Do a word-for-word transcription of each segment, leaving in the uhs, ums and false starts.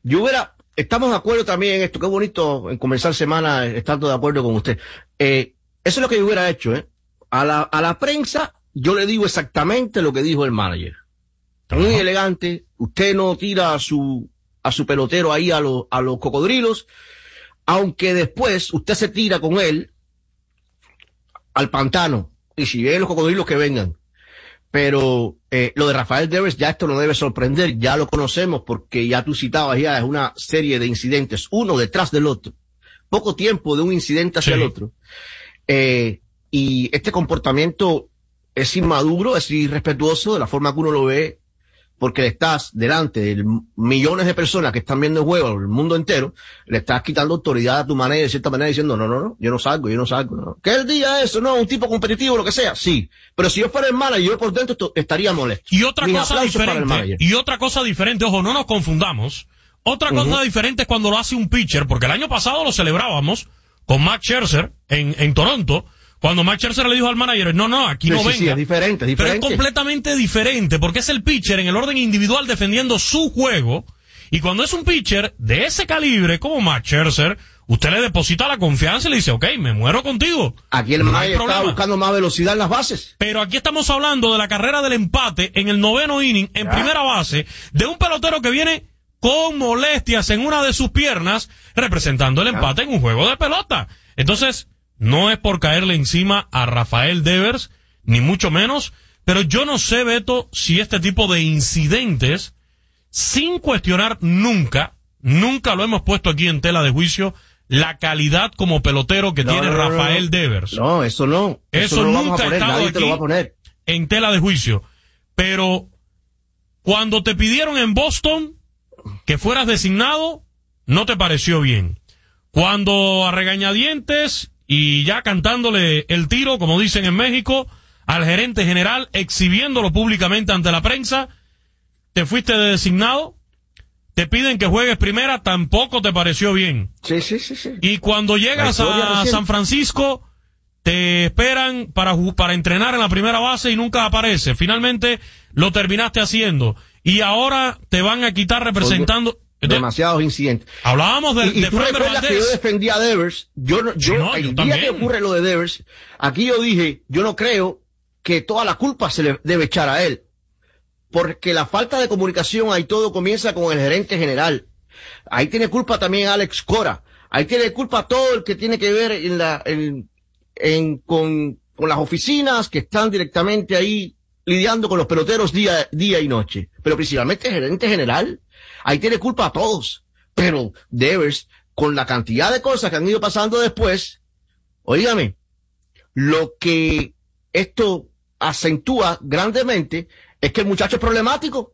yo hubiera, estamos de acuerdo también en esto, qué bonito en comenzar semana estando de acuerdo con usted. Eh, eso es lo que yo hubiera hecho, ¿eh? A la, a la prensa, yo le digo exactamente lo que dijo el manager. Muy uh-huh. elegante, usted no tira a su, a su pelotero ahí a los, a los cocodrilos, aunque después usted se tira con él al pantano, y si ven los cocodrilos que vengan. Pero eh, lo de Rafael Devers ya esto no debe sorprender, ya lo conocemos porque ya tú citabas ya, es una serie de incidentes, uno detrás del otro, poco tiempo de un incidente hacia sí. el otro. Eh, y este comportamiento es inmaduro, es irrespetuoso de la forma que uno lo ve, porque le estás delante de millones de personas que están viendo el juego, el mundo entero, le estás quitando autoridad a tu manera, de cierta manera, diciendo, no, no, no, yo no salgo, yo no salgo, no. ¿Qué el día eso? No, un tipo competitivo, lo que sea, sí. Pero si yo fuera el manager, yo por dentro estaría molesto. Y otra Mis cosa diferente, y otra cosa diferente, ojo, no nos confundamos. Otra uh-huh. cosa diferente es cuando lo hace un pitcher, porque el año pasado lo celebrábamos con Max Scherzer en, en Toronto, cuando Max Scherzer le dijo al manager, no, no, aquí sí, no sí, venga. Sí, es diferente, diferente. Pero es completamente diferente, porque es el pitcher en el orden individual defendiendo su juego, y cuando es un pitcher de ese calibre como Max Scherzer, usted le deposita la confianza y le dice, ok, me muero contigo. Aquí el no manager está buscando más velocidad en las bases. Pero aquí estamos hablando de la carrera del empate en el noveno inning, en ya. primera base, de un pelotero que viene con molestias en una de sus piernas, representando el empate ya. en un juego de pelota. Entonces, no es por caerle encima a Rafael Devers, ni mucho menos, pero yo no sé, Beto, si este tipo de incidentes, sin cuestionar nunca, nunca lo hemos puesto aquí en tela de juicio, la calidad como pelotero que no, tiene no, no, Rafael no. Devers. No, eso no. Eso, eso no nunca ha poner, estado te lo va a poner. en tela de juicio. Pero cuando te pidieron en Boston que fueras designado, no te pareció bien. Cuando a regañadientes y ya cantándole el tiro, como dicen en México, al gerente general, exhibiéndolo públicamente ante la prensa, te fuiste de designado, te piden que juegues primera, tampoco te pareció bien. Sí, sí, sí, sí. Y cuando llegas a San Francisco, te esperan para, para entrenar en la primera base y nunca aparece. Finalmente lo terminaste haciendo. Y ahora te van a quitar representando... Demasiados incidentes. Hablábamos de, y, y de tú recuerdas que yo defendí a Devers. Yo, no, yo, no, el yo día también. que ocurre lo de Devers, aquí yo dije, yo no creo que toda la culpa se le debe echar a él. Porque la falta de comunicación, ahí todo comienza con el gerente general. Ahí tiene culpa también Alex Cora. Ahí tiene culpa todo el que tiene que ver en la, en, en, con, con las oficinas que están directamente ahí lidiando con los peloteros día, día y noche. Pero principalmente el gerente general. Ahí tiene culpa a todos. Pero Devers, con la cantidad de cosas que han ido pasando después, oígame, lo que esto acentúa grandemente es que el muchacho es problemático.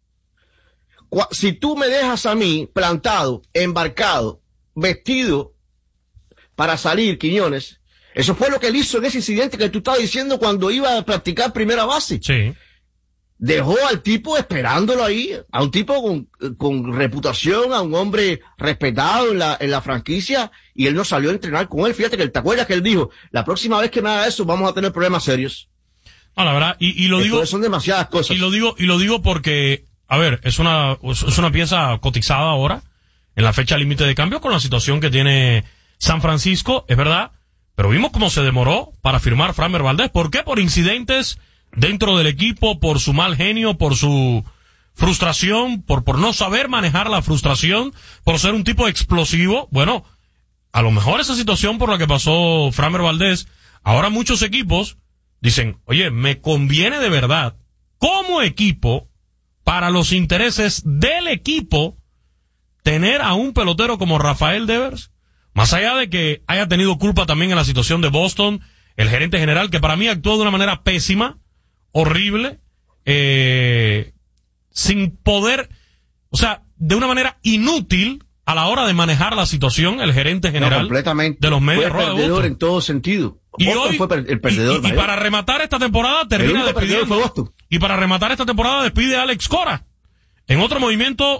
Si tú me dejas a mí plantado, embarcado, vestido para salir, Quiñones, eso fue lo que él hizo en ese incidente que tú estabas diciendo cuando iba a practicar primera base. Sí. Dejó al tipo esperándolo ahí, a un tipo con, con reputación, a un hombre respetado en la, en la franquicia, y él no salió a entrenar con él. Fíjate que te acuerdas que él dijo, la próxima vez que me haga eso vamos a tener problemas serios. No, la verdad, y, y lo Entonces digo... son demasiadas cosas. Y lo digo, y lo digo porque, a ver, es una, es una pieza cotizada ahora, en la fecha límite de cambio, con la situación que tiene San Francisco, es verdad, pero vimos cómo se demoró para firmar Framber Valdez. ¿Por qué? Por incidentes dentro del equipo, por su mal genio, por su frustración, por, por no saber manejar la frustración, por ser un tipo explosivo. Bueno, a lo mejor esa situación por la que pasó Framber Valdez, ahora muchos equipos dicen, oye, me conviene de verdad, como equipo, para los intereses del equipo, tener a un pelotero como Rafael Devers, más allá de que haya tenido culpa también en la situación de Boston, el gerente general, que para mí actuó de una manera pésima, horrible, eh, sin poder, o sea, de una manera inútil a la hora de manejar la situación, el gerente general no, completamente. de los Medias Rojas. Fue perdedor en todo sentido. Y Boston hoy, fue el perdedor. Y, y, y para rematar esta temporada termina despidiendo. Y para rematar esta temporada despide a Alex Cora. En otro movimiento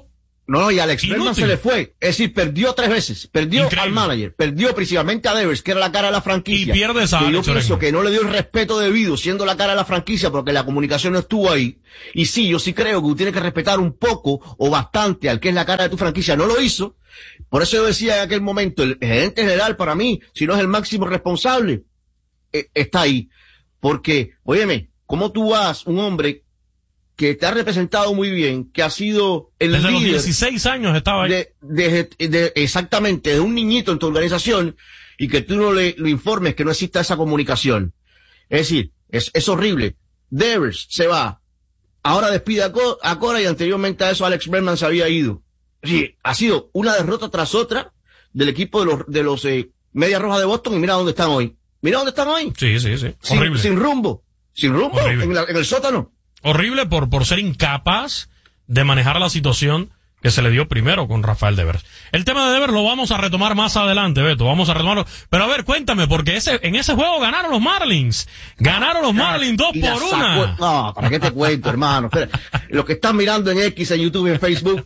No, no, y Alex Bregman se le fue. Es decir, perdió tres veces. Perdió Increíble. al manager, perdió principalmente a Devers, que era la cara de la franquicia. Y pierdes a Alex Alex Yo pienso Bregman. que no le dio el respeto debido, siendo la cara de la franquicia, porque la comunicación no estuvo ahí. Y sí, yo sí creo que tú tienes que respetar un poco o bastante al que es la cara de tu franquicia. No lo hizo. Por eso yo decía en aquel momento, el gerente general para mí, si no es el máximo responsable, eh, está ahí. Porque, óyeme, ¿cómo tú vas, un hombre que te ha representado muy bien, que ha sido el Desde líder los dieciséis años estaba ahí. De, de, de, exactamente, de un niñito en tu organización, y que tú no le lo informes que no exista esa comunicación? Es decir, es, es horrible. Devers se va, ahora despide a, Co a Cora, y anteriormente a eso Alex Bregman se había ido. Sí, ha sido una derrota tras otra del equipo de los, de los eh, Medias Rojas de Boston, y mira dónde están hoy. Mira dónde están hoy. Sí, sí, sí. Sin, Horrible. sin rumbo. Sin rumbo en, la, en el sótano. Horrible por, por ser incapaz de manejar la situación que se le dio primero con Rafael Devers. El tema de Devers lo vamos a retomar más adelante, Beto, vamos a retomarlo. Pero a ver, cuéntame, porque ese en ese juego ganaron los Marlins. Ganaron los Marlins dos por una. No, ¿para qué te cuento, hermano? Espera. Los que están mirando en X, en YouTube, en Facebook.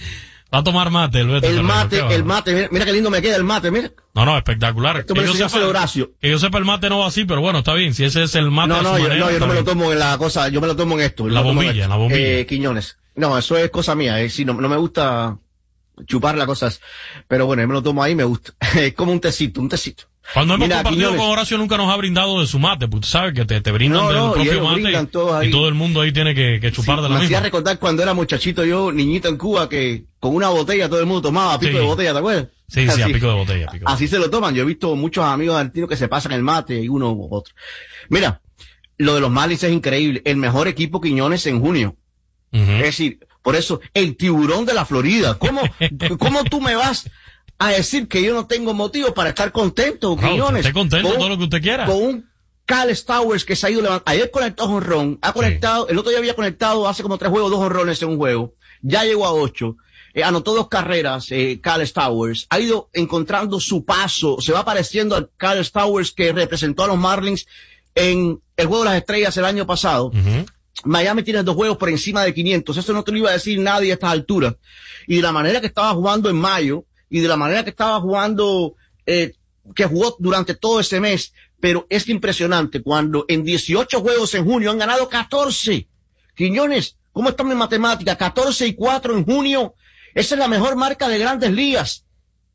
Va a tomar mate el Beto. El mate, el mate, mate, mira, mira qué lindo me queda el mate, mira. No, no, espectacular. Esto me que, lo yo sepa, Horacio. que yo sepa el mate no va así, pero bueno, está bien. Si ese es el mate No, de no, su yo, manera, no, yo no me bien. lo tomo en la cosa, yo me lo tomo en esto. La bombilla, en la bombilla. Eh, Quiñones. No, eso es cosa mía, eh, si no, no me gusta chupar las cosas. Pero bueno, yo me lo tomo ahí, me gusta. Es como un tecito, un tecito. Cuando hemos Mira, compartido Quiñones, con Horacio nunca nos ha brindado de su mate, pues tú sabes que te, te brindan No, del no, y propio ellos mate brindan y, todos ahí. y todo el mundo ahí tiene que, que chupar sí, de la me hacía misma. recordar cuando era muchachito yo, niñito en Cuba, que con una botella todo el mundo tomaba, a pico Sí. de botella, ¿te acuerdas? Sí, sí, a pico de botella. a pico de Así se lo toman. Yo he visto muchos amigos argentinos que se pasan el mate y uno u otro. Mira, lo de los Marlins es increíble. El mejor equipo Quiñones en junio. Ujú. Es decir, por eso, el tiburón de la Florida. ¿Cómo, cómo tú me vas a decir que yo no tengo motivo para estar contento, No, Quiñones? esté contento Con- todo lo que usted quiera. Con un Cal Stowers que se ha ido levantando. Ayer conectó jonrón, ha conectado, el otro día había conectado hace como tres juegos, dos jonrones en un juego. Ya llegó a ocho. Eh, anotó dos carreras, eh, Cal Stowers. Ha ido encontrando su paso. Se va pareciendo al Cal Stowers que representó a los Marlins en el Juego de las Estrellas el año pasado. Ujú. Miami tiene dos juegos por encima de quinientos. Eso no te lo iba a decir nadie a estas alturas. Y de la manera que estaba jugando en mayo, y de la manera que estaba jugando, eh, que jugó durante todo ese mes. Pero es impresionante cuando en dieciocho juegos en junio han ganado catorce. Quiñones, ¿cómo está mi matemática? catorce y cuatro en junio. Esa es la mejor marca de Grandes Ligas.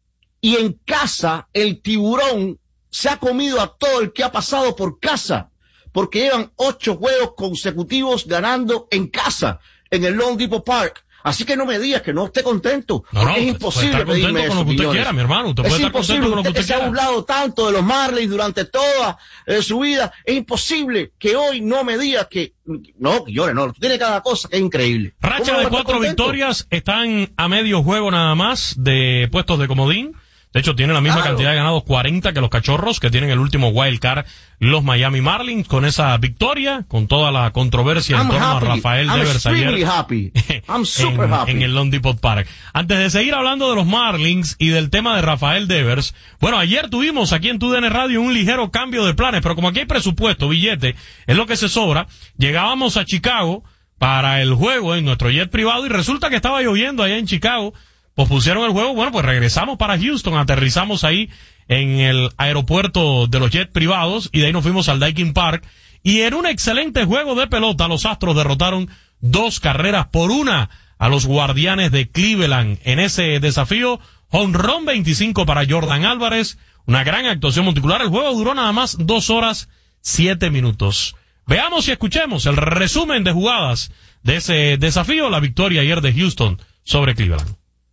Y en casa, el tiburón se ha comido a todo el que ha pasado por casa. Porque llevan ocho juegos consecutivos ganando en casa, en el Lone Depot Park. Así que no me digas que no esté contento. No, no, porque es usted imposible puede estar contento pedirme con eso, lo que usted Quiñones. quiera, mi hermano. Usted Es puede estar imposible. contento con lo que Usted usted se ha quiera. burlado tanto de los Marlins durante toda eh, su vida. Es imposible que hoy no me digas que... No, Quiñones, no. Tú tienes cada cosa que es increíble. Racha ¿Cómo no de vas a estar cuatro contento? victorias, están a medio juego nada más de puestos de comodín. De hecho, tienen la misma Claro. cantidad de ganados, cuarenta, que los Cachorros, que tienen el último wild card, los Miami Marlins, con esa victoria, con toda la controversia en I'm torno happy. a Rafael I'm Devers extremely ayer happy. I'm super en, happy. en el Lone Depot Park. Antes de seguir hablando de los Marlins y del tema de Rafael Devers, bueno, ayer tuvimos aquí en T U D N Radio un ligero cambio de planes, pero como aquí hay presupuesto, billete, es lo que se sobra, llegábamos a Chicago para el juego en nuestro jet privado y resulta que estaba lloviendo allá en Chicago. Pospusieron el juego, bueno, pues regresamos para Houston, aterrizamos ahí en el aeropuerto de los jets privados y de ahí nos fuimos al Daikin Park y en un excelente juego de pelota los Astros derrotaron dos carreras por una a los Guardianes de Cleveland en ese desafío. Home run veinticinco para Jordan Álvarez, una gran actuación monticular. El juego duró nada más dos horas siete minutos. Veamos y escuchemos el resumen de jugadas de ese desafío, la victoria ayer de Houston sobre Cleveland.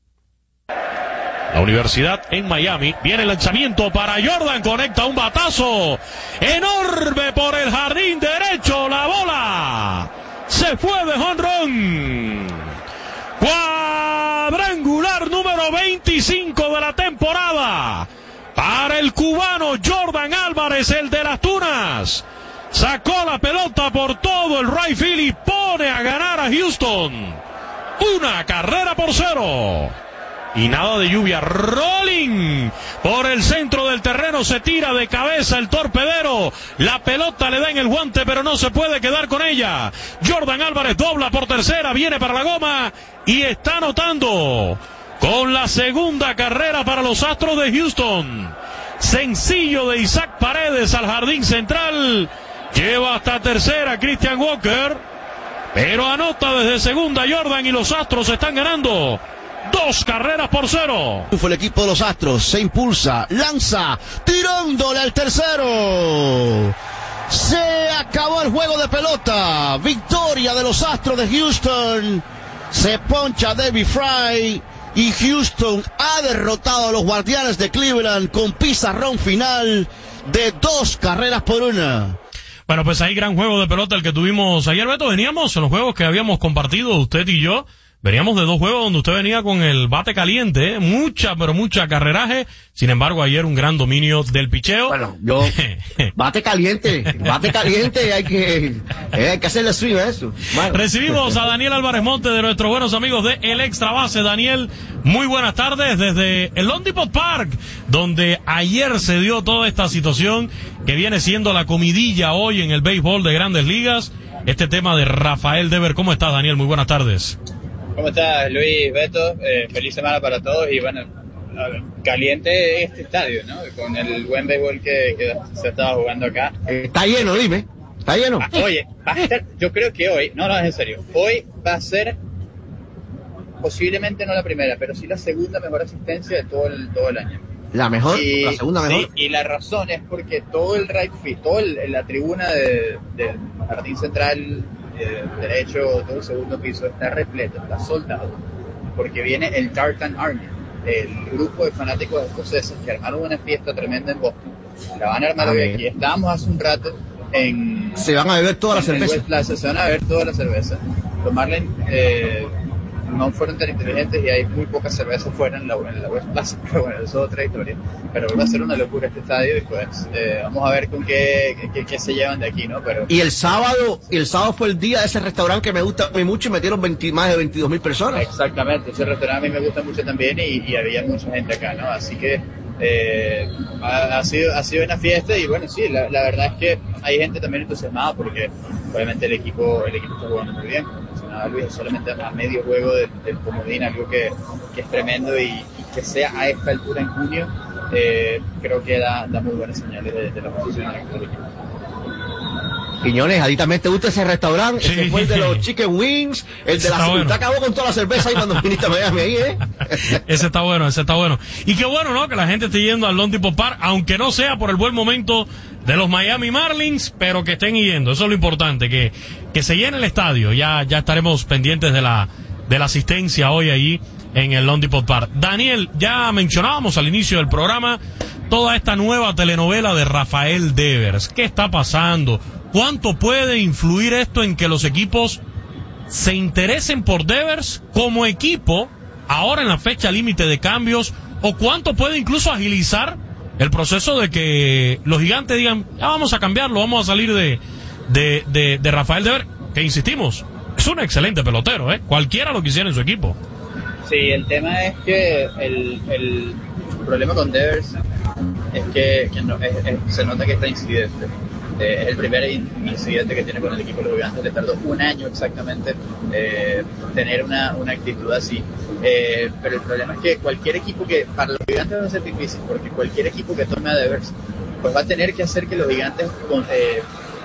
La Universidad en Miami, viene el lanzamiento para Jordan, conecta un batazo enorme por el jardín derecho, la bola se fue de jonrón, cuadrangular número veinticinco de la temporada para el cubano Jordan Álvarez, el de las Tunas. Sacó la pelota por todo el right field y pone a ganar a Houston una carrera por cero. Y nada de lluvia, rolling por el centro del terreno, se tira de cabeza el torpedero, la pelota le da en el guante pero no se puede quedar con ella. Jordan Álvarez dobla por tercera, viene para la goma y está anotando con la segunda carrera para los Astros de Houston. Sencillo de Isaac Paredes al jardín central. Lleva hasta tercera Christian Walker, pero anota desde segunda Jordan y los Astros están ganando dos carreras por cero. Fue el equipo de los Astros, se impulsa, lanza, tirándole al tercero. Se acabó el juego de pelota. Victoria de los Astros de Houston. Se poncha David Fry y Houston ha derrotado a los Guardianes de Cleveland con pizarrón final de dos carreras por una. Bueno, pues ahí gran juego de pelota el que tuvimos ayer, Beto. Veníamos en los juegos que habíamos compartido usted y yo. Veníamos de dos juegos donde usted venía con el bate caliente, ¿eh? Mucha, pero mucha carreraje. Sin embargo, ayer un gran dominio del picheo. Bueno, yo, bate caliente, bate caliente, hay que, eh, hay que hacerle swing a eso. Bueno. Recibimos a Daniel Álvarez Monte de nuestros buenos amigos de El Extra Base. Daniel, muy buenas tardes desde el Lone Depot Park, donde ayer se dio toda esta situación que viene siendo la comidilla hoy en el béisbol de Grandes Ligas. Este tema de Rafael Devers. ¿Cómo estás, Daniel? Muy buenas tardes. ¿Cómo estás, Luis, Beto? Eh, feliz semana para todos y bueno, caliente este estadio, ¿no? Con el buen béisbol que, que se estaba jugando acá. Está lleno, dime. Está lleno. Ah, oye, va a estar, yo creo que hoy, no, no, es en serio, hoy va a ser posiblemente no la primera, pero sí la segunda mejor asistencia de todo el, todo el año. La mejor, y, la segunda mejor. Sí, y la razón es porque todo el right field, toda la tribuna de, del jardín central eh, derecho, todo el segundo piso está repleto, está soldado, porque viene el Tartan Army, el grupo de fanáticos escoceses que armaron una fiesta tremenda en Boston. La van a armar hoy aquí. Estábamos hace un rato en... Se van a beber toda la cerveza. Plaza, se van a beber toda la cerveza. Los Marlins eh, no fueron tan inteligentes y hay muy poca cerveza fuera en la, en la West Plaza, pero bueno, eso es otra historia. Pero va a ser una locura este estadio y pues eh, vamos a ver con qué, qué, qué se llevan de aquí, ¿no? Pero y el sábado, el sábado fue el día de ese restaurante que me gusta a mí mucho y metieron veinte, más de veintidós mil personas. Exactamente, ese restaurante a mí me gusta mucho también y, y había mucha gente acá, ¿no? Así que eh, ha, ha sido ha sido una fiesta y bueno, sí, la, la verdad es que hay gente también entusiasmada porque obviamente el equipo el equipo está jugando muy bien. Luis, solamente a medio juego del, del comodín, algo que, que es tremendo y, y que sea a esta altura en junio, eh, creo que da, da muy buenas señales de, de la posición del equipo. Quiñones, ¿a ti también te gusta ese restaurante? Sí. Ese fue el de los chicken wings, el de la cerveza, bueno. Acabó con toda la cerveza ahí cuando viniste a Miami ahí, ¿eh? Ese está bueno, ese está bueno. Y qué bueno, ¿no? Que la gente esté yendo al Lone Depot Park, aunque no sea por el buen momento de los Miami Marlins, pero que estén yendo. Eso es lo importante, que, que se llene el estadio. Ya, ya estaremos pendientes de la, de la asistencia hoy allí en el Lone Depot Park. Daniel, ya mencionábamos al inicio del programa toda esta nueva telenovela de Rafael Devers. ¿Qué está pasando? ¿Cuánto puede influir esto en que los equipos se interesen por Devers como equipo ahora en la fecha límite de cambios? ¿O cuánto puede incluso agilizar el proceso de que los Gigantes digan, ya vamos a cambiarlo, vamos a salir de, de, de, de Rafael Devers, que insistimos, es un excelente pelotero, ¿eh? Cualquiera lo quisiera en su equipo. Sí, el tema es que el, el problema con Devers es que, que no, es, es, se nota que está incidente. Eh, es el primer incidente que tiene con el equipo de los Gigantes. Le tardó un año exactamente eh, tener una, una actitud así. Eh, pero el problema es que cualquier equipo que, para los Gigantes va a ser difícil, porque cualquier equipo que tome a Devers, pues va a tener que hacer que los Gigantes con, eh,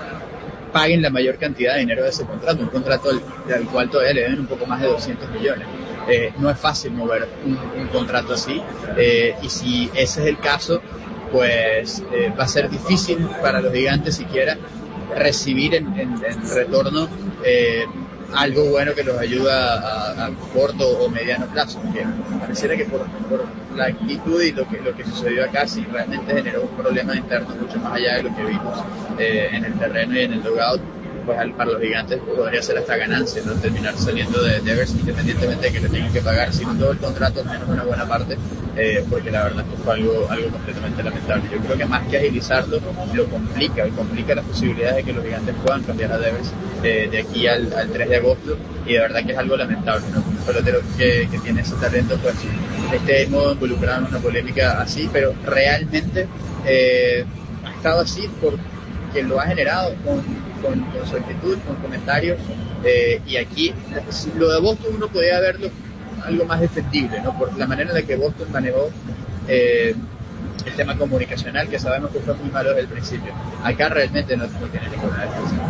paguen la mayor cantidad de dinero de ese contrato, un contrato al, al cual todavía le deben un poco más de doscientos millones. Eh, no es fácil mover un, un contrato así, eh, y si ese es el caso, pues eh, va a ser difícil para los Gigantes siquiera recibir en, en, en retorno eh, algo bueno que los ayuda a, a corto o mediano plazo, porque pareciera que por, por la actitud y lo que, lo que sucedió acá sí realmente generó un problema interno mucho más allá de lo que vimos eh, en el terreno y en el dugout. Pues para los Gigantes podría ser hasta ganancia, ¿no? Terminar saliendo de Devers independientemente de que le tengan que pagar, si no todo el contrato, menos una buena parte, eh, porque la verdad es que fue algo, algo completamente lamentable. Yo creo que más que agilizarlo, lo complica, y complica las posibilidades de que los Gigantes puedan cambiar a Devers eh, de aquí al, al tres de agosto, y de verdad que es algo lamentable, ¿no? Un pelotero que, que tiene ese talento, pues esté de modo involucrado en una polémica así, pero realmente eh, ha estado así porque lo ha generado con Con, con su actitud, con comentarios Eh, y aquí, lo de Boston uno podía verlo algo más defendible, ¿no? Por la manera en la que Boston manejó eh, el tema comunicacional, que sabemos que fue muy malo desde el principio. Acá realmente no, no tiene ninguna defensa.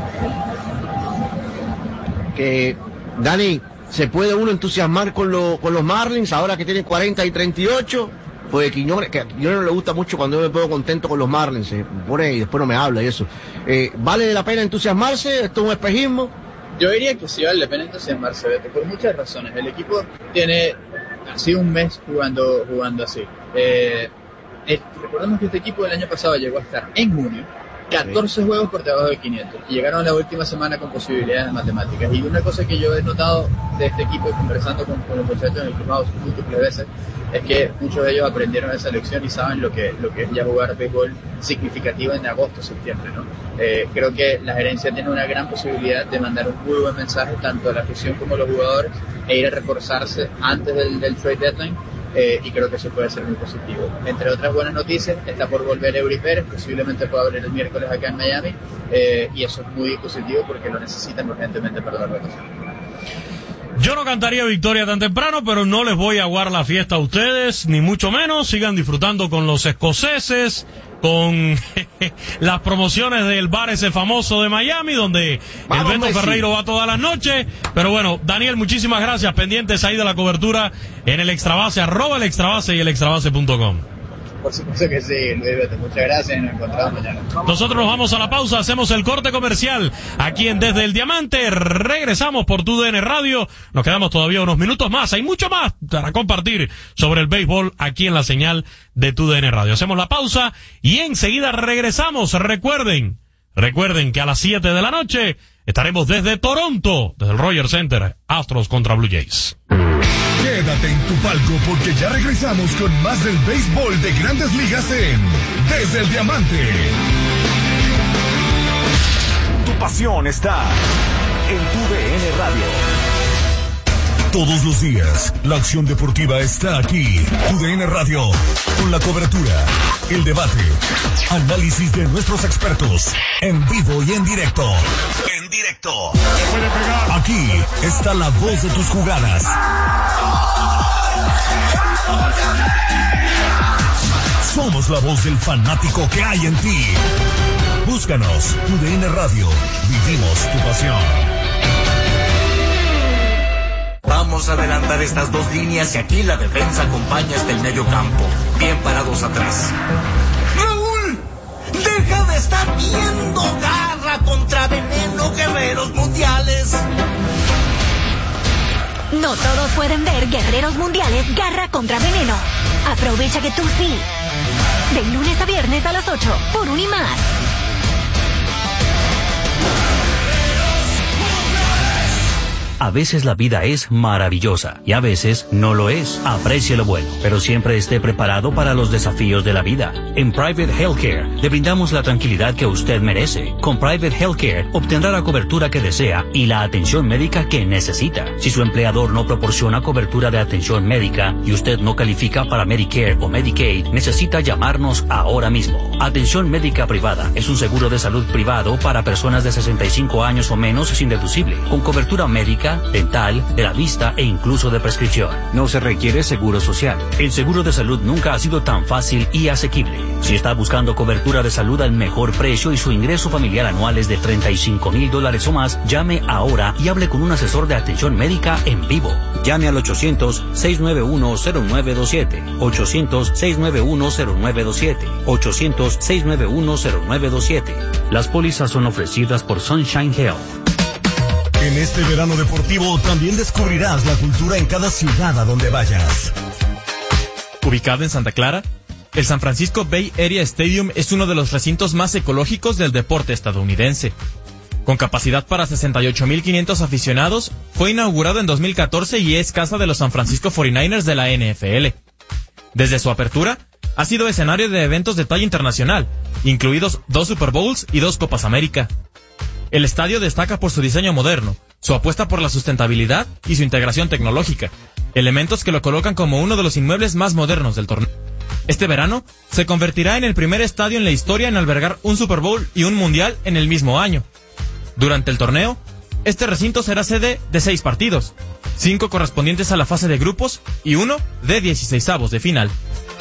Que, Dani, ¿se puede uno entusiasmar con, lo, con los Marlins ahora que tienen cuarenta y treinta y ocho? Pues Quiñones, que a Quiñones no le gusta mucho cuando yo me pongo contento con los Marlins, se pone y después no me habla y eso. Eh, ¿Vale la pena entusiasmarse? ¿Esto es un espejismo? Yo diría que sí vale la pena entusiasmarse, Beto, por muchas razones. El equipo tiene así un mes jugando, jugando así. Eh, eh, recordemos que este equipo del año pasado llegó a estar en junio catorce sí. juegos por debajo de quinientos y llegaron a la última semana con posibilidades de matemáticas. Y una cosa que yo he notado de este equipo, conversando con, con los muchachos en el clubhouse múltiples veces, es que muchos de ellos aprendieron esa lección y saben lo que, lo que es ya jugar béisbol significativo en agosto, septiembre, ¿no? Eh, creo que la gerencia tiene una gran posibilidad de mandar un muy buen mensaje tanto a la afición como a los jugadores e ir a reforzarse antes del, del trade deadline, eh, y creo que eso puede ser muy positivo. Entre otras buenas noticias, está por volver Eury Pérez, posiblemente pueda abrir el miércoles acá en Miami, eh, y eso es muy positivo porque lo necesitan urgentemente para la rotación. Yo no cantaría victoria tan temprano, pero no les voy a aguar la fiesta a ustedes, ni mucho menos. Sigan disfrutando con los escoceses, con las promociones del bar ese famoso de Miami, donde Vamos, el Beto Messi. Ferreiro va todas las noches. Pero bueno, Daniel, muchísimas gracias. Pendientes ahí de la cobertura en el Extrabase, arroba el Extrabase y el extrabase punto com. Por supuesto que sí, Luis Beto. Muchas gracias y nos encontramos mañana. Nosotros nos vamos a la pausa, hacemos el corte comercial aquí en Desde el Diamante. Regresamos por tu D N Radio. Nos quedamos todavía unos minutos más. Hay mucho más para compartir sobre el béisbol aquí en la señal de tu D N Radio. Hacemos la pausa y enseguida regresamos. Recuerden, recuerden que a las siete de la noche estaremos desde Toronto, desde el Rogers Center, Astros contra Blue Jays. Quédate en tu palco porque ya regresamos con más del béisbol de Grandes Ligas en Desde el Diamante. Tu pasión está en tu D N Radio. Todos los días, la acción deportiva está aquí. Tu D N Radio, con la cobertura, el debate, análisis de nuestros expertos, en vivo y en directo. En directo. Aquí está la voz de tus jugadas. Somos la voz del fanático que hay en ti. Búscanos, Tu D N Radio. Vivimos tu pasión. Vamos a adelantar estas dos líneas y aquí la defensa acompaña hasta el medio campo. Bien parados atrás. ¡Raúl! ¡Deja de estar viendo Garra contra Veneno, Guerreros Mundiales! No todos pueden ver Guerreros Mundiales Garra contra Veneno. Aprovecha que tú sí. De lunes a viernes a las ocho por Unimás. A veces la vida es maravillosa y a veces no lo es. Aprecie lo bueno, pero siempre esté preparado para los desafíos de la vida. En Private Healthcare le brindamos la tranquilidad que usted merece. Con Private Healthcare obtendrá la cobertura que desea y la atención médica que necesita. Si su empleador no proporciona cobertura de atención médica y usted no califica para Medicare o Medicaid, necesita llamarnos ahora mismo. Atención médica privada es un seguro de salud privado para personas de sesenta y cinco años o menos sin deducible, con cobertura médica, dental, de la vista e incluso de prescripción. No se requiere seguro social. El seguro de salud nunca ha sido tan fácil y asequible. Si está buscando cobertura de salud al mejor precio y su ingreso familiar anual es de treinta y cinco mil dólares o más, llame ahora y hable con un asesor de atención médica en vivo. Llame al ochocientos, seis nueve uno, cero nueve dos siete, ochocientos, seis nueve uno, cero nueve dos siete, ochocientos, seis nueve uno, cero nueve dos siete. Las pólizas son ofrecidas por Sunshine Health. En este verano deportivo también descubrirás la cultura en cada ciudad a donde vayas. Ubicado en Santa Clara, el San Francisco Bay Area Stadium es uno de los recintos más ecológicos del deporte estadounidense. Con capacidad para sesenta y ocho mil quinientos aficionados, fue inaugurado en dos mil catorce y es casa de los San Francisco cuarenta y nueve ers de la N F L. Desde su apertura, ha sido escenario de eventos de talla internacional, incluidos dos Super Bowls y dos Copas América. El estadio destaca por su diseño moderno, su apuesta por la sustentabilidad y su integración tecnológica, elementos que lo colocan como uno de los inmuebles más modernos del torneo. Este verano, se convertirá en el primer estadio en la historia en albergar un Super Bowl y un Mundial en el mismo año. Durante el torneo, Este recinto será sede de seis partidos, cinco correspondientes a la fase de grupos y uno de dieciseisavos de final.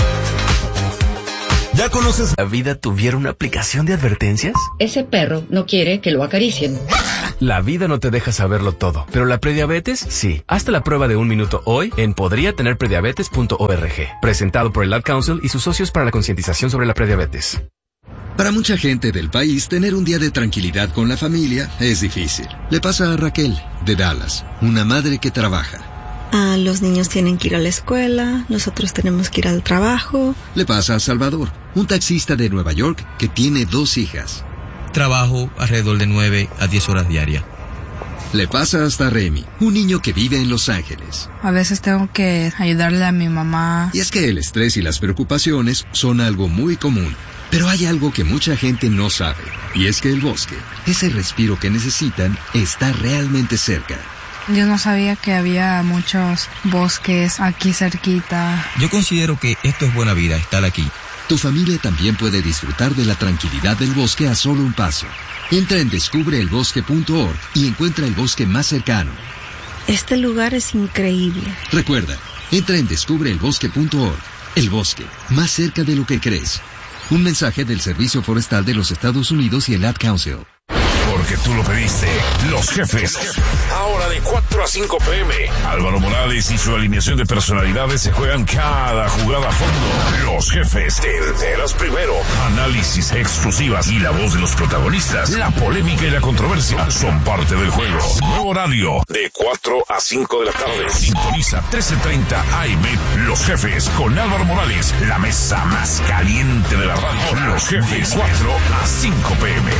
¿Ya conoces? ¿La vida tuviera una aplicación de advertencias? Ese perro no quiere que lo acaricien. La vida no te deja saberlo todo, pero la prediabetes sí. Hazte la prueba de un minuto hoy en podría tener prediabetes punto org. Presentado por el Ad Council y sus socios para la concientización sobre la prediabetes. Para mucha gente del país, tener un día de tranquilidad con la familia es difícil. Le pasa a Raquel, de Dallas, una madre que trabaja. Ah, los niños tienen que ir a la escuela, nosotros tenemos que ir al trabajo. Le pasa a Salvador, un taxista de Nueva York que tiene dos hijas. Trabajo alrededor de nueve a diez horas diarias. Le pasa hasta a Remy, un niño que vive en Los Ángeles. A veces tengo que ayudarle a mi mamá. Y es que el estrés y las preocupaciones son algo muy común. Pero hay algo que mucha gente no sabe, y es que el bosque, ese respiro que necesitan, está realmente cerca. Yo no sabía que había muchos bosques aquí cerquita. Yo considero que esto es buena vida, estar aquí. Tu familia también puede disfrutar de la tranquilidad del bosque a solo un paso. Entra en descubre el bosque punto org y encuentra el bosque más cercano. Este lugar es increíble. Recuerda, entra en descubre el bosque punto org. El bosque, más cerca de lo que crees. Un mensaje del Servicio Forestal de los Estados Unidos y el Ad Council. Porque tú lo pediste. Los Jefes. Ahora de cuatro a cinco p m Álvaro Morales y su alineación de personalidades se juegan cada jugada a fondo. Los Jefes. Te enteras primero. Análisis exclusivas y la voz de los protagonistas. La polémica y la controversia son parte del juego. Nuevo horario de cuatro a cinco de la tarde. Sintoniza trece treinta A M. Los Jefes con Álvaro Morales. La mesa más caliente de la radio. Los Jefes. cuatro a cinco p m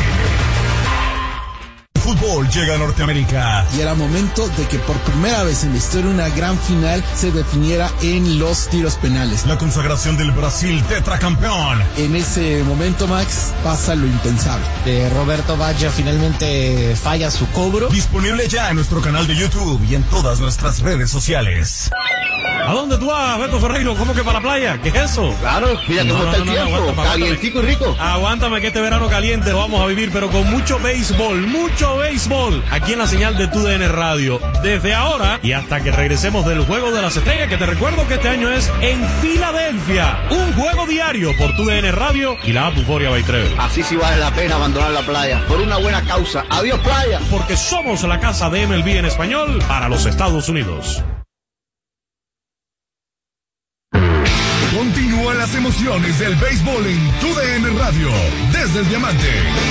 Fútbol llega a Norteamérica. Y era momento de que por primera vez en la historia una gran final se definiera en los tiros penales. La consagración del Brasil tetracampeón. En ese momento, Max, pasa lo impensable. Eh, Roberto Baggio finalmente falla su cobro. Disponible ya en nuestro canal de YouTube y en todas nuestras redes sociales. ¿A dónde tú vas, Beto Ferreiro? ¿Cómo que para la playa? ¿Qué es eso? Claro, mira cómo no, está no, el no, tiempo, no, aguántame, calientico y rico. Aguántame que este verano caliente lo vamos a vivir, pero con mucho béisbol, mucho béisbol, aquí en la señal de Tu D N Radio. Desde ahora y hasta que regresemos del Juego de las Estrellas, que te recuerdo que este año es en Filadelfia. Un juego diario por Tu D N Radio y la app Euforia Bay tres. Así sí vale la pena abandonar la playa, por una buena causa. Adiós, playa. Porque somos la casa de M L B en español para los Estados Unidos. Continúan las emociones del béisbol en Tu D N Radio, desde el Diamante.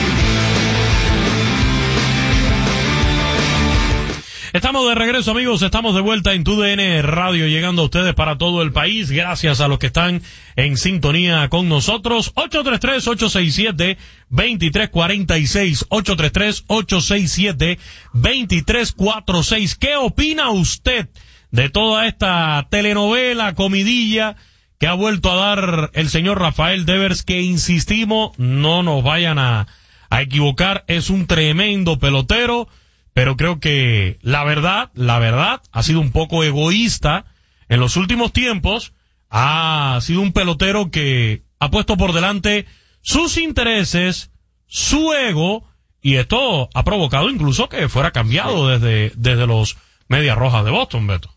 Estamos de regreso, amigos, estamos de vuelta en Tu D N Radio, llegando a ustedes para todo el país, gracias a los que están en sintonía con nosotros. Ocho tres tres, ocho seis siete, dos tres cuatro seis, ocho tres tres, ocho seis siete, dos tres cuatro seis. ¿Qué opina usted de toda esta telenovela, comidilla que ha vuelto a dar el señor Rafael Devers, que insistimos, no nos vayan a, a equivocar, es un tremendo pelotero, pero creo que la verdad, la verdad, ha sido un poco egoísta en los últimos tiempos, ha sido un pelotero que ha puesto por delante sus intereses, su ego, y esto ha provocado incluso que fuera cambiado desde, desde los Medias Rojas de Boston, Beto.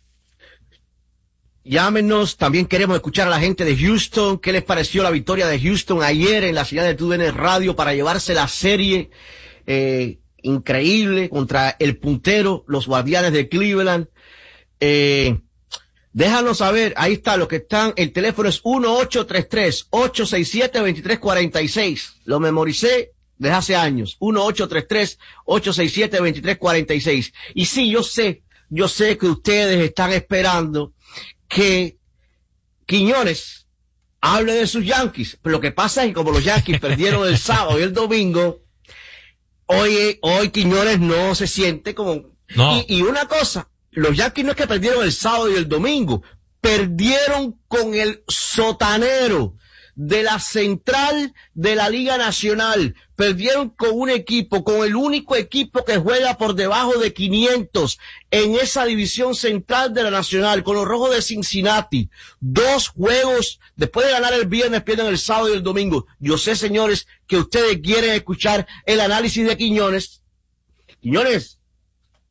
Llámenos, también queremos escuchar a la gente de Houston. ¿Qué les pareció la victoria de Houston ayer en la señal de Tu D N Radio para llevarse la serie eh, increíble contra el puntero, los Guardianes de Cleveland? Eh, déjanos saber, ahí está, los que están, el teléfono es uno ocho tres tres, ocho seis siete, dos tres cuatro seis. Lo memoricé desde hace años, uno ocho tres tres, ocho seis siete, dos tres cuatro seis. Y sí, yo sé, yo sé que ustedes están esperando que Quiñones hable de sus Yankees, pero lo que pasa es que como los Yankees perdieron el sábado y el domingo, hoy, hoy Quiñones no se siente como... No. Y, y una cosa, los Yankees no es que perdieron el sábado y el domingo, perdieron con el sotanero de la central de la Liga Nacional, perdieron con un equipo, con el único equipo que juega por debajo de quinientos en esa división central de la Nacional, con los Rojos de Cincinnati. Dos juegos, después de ganar el viernes, pierden el sábado y el domingo. Yo sé, señores, que ustedes quieren escuchar el análisis de Quiñones. Quiñones